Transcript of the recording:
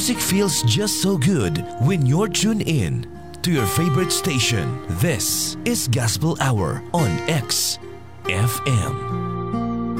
Music feels just so good when you're tuned in to your favorite station. This is Gospel Hour on XFM.